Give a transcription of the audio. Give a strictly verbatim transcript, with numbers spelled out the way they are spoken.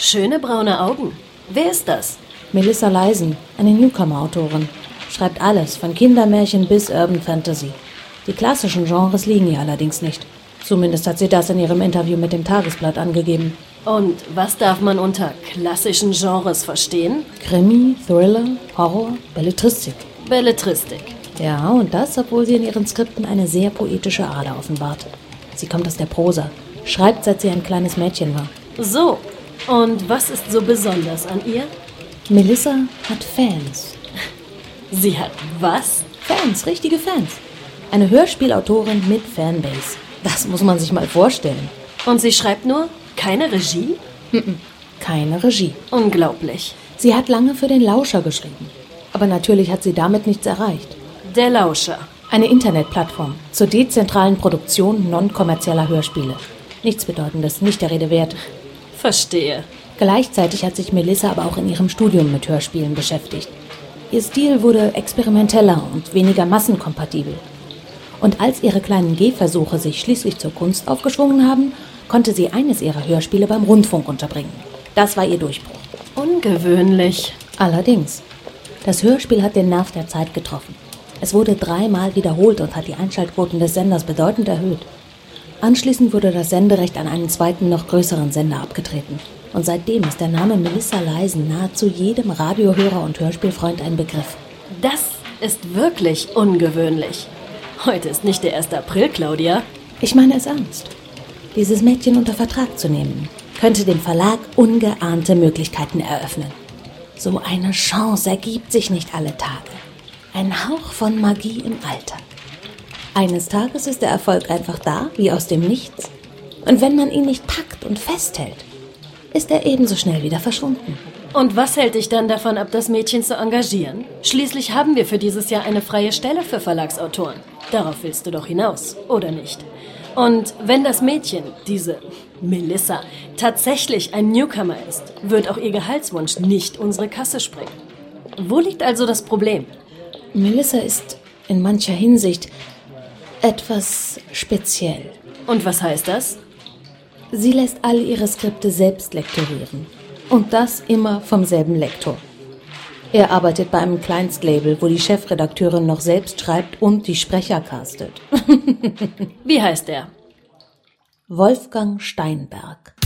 schöne braune Augen. Wer ist das? Melissa Leisen, eine Newcomer-Autorin. Schreibt alles, von Kindermärchen bis Urban Fantasy. Die klassischen Genres liegen ihr allerdings nicht. Zumindest hat sie das in ihrem Interview mit dem Tagesblatt angegeben. Und was darf man unter klassischen Genres verstehen? Krimi, Thriller, Horror, Belletristik. Belletristik. Ja, und das, obwohl sie in ihren Skripten eine sehr poetische Ader offenbart. Sie kommt aus der Prosa, schreibt, seit sie ein kleines Mädchen war. So, und was ist so besonders an ihr? Melissa hat Fans. Sie hat was? Fans, richtige Fans. Eine Hörspielautorin mit Fanbase. Das muss man sich mal vorstellen. Und sie schreibt nur? Keine Regie? Mm-mm, keine Regie. Unglaublich. Sie hat lange für den Lauscher geschrieben. Aber natürlich hat sie damit nichts erreicht. Der Lauscher. Eine Internetplattform zur dezentralen Produktion non-kommerzieller Hörspiele. Nichts Bedeutendes, nicht der Rede wert. Verstehe. Gleichzeitig hat sich Melissa aber auch in ihrem Studium mit Hörspielen beschäftigt. Ihr Stil wurde experimenteller und weniger massenkompatibel. Und als ihre kleinen Gehversuche sich schließlich zur Kunst aufgeschwungen haben, konnte sie eines ihrer Hörspiele beim Rundfunk unterbringen. Das war ihr Durchbruch. Ungewöhnlich. Allerdings. Das Hörspiel hat den Nerv der Zeit getroffen. Es wurde dreimal wiederholt und hat die Einschaltquoten des Senders bedeutend erhöht. Anschließend wurde das Senderecht an einen zweiten, noch größeren Sender abgetreten. Und seitdem ist der Name Melissa Leisen nahezu jedem Radiohörer und Hörspielfreund ein Begriff. Das ist wirklich ungewöhnlich. Heute ist nicht der erste April, Claudia. Ich meine es ernst. Dieses Mädchen unter Vertrag zu nehmen, könnte dem Verlag ungeahnte Möglichkeiten eröffnen. So eine Chance ergibt sich nicht alle Tage. Ein Hauch von Magie im Alltag. Eines Tages ist der Erfolg einfach da, wie aus dem Nichts. Und wenn man ihn nicht packt und festhält, ist er ebenso schnell wieder verschwunden. Und was hält dich dann davon ab, das Mädchen zu engagieren? Schließlich haben wir für dieses Jahr eine freie Stelle für Verlagsautoren. Darauf willst du doch hinaus, oder nicht? Und wenn das Mädchen, diese Melissa, tatsächlich ein Newcomer ist, wird auch ihr Gehaltswunsch nicht unsere Kasse sprengen. Wo liegt also das Problem? Melissa ist in mancher Hinsicht etwas speziell. Und was heißt das? Sie lässt all ihre Skripte selbst lektorieren. Und das immer vom selben Lektor. Er arbeitet bei einem Kleinstlabel, wo die Chefredakteurin noch selbst schreibt und die Sprecher castet. Wie heißt er? Wolfgang Steinberg.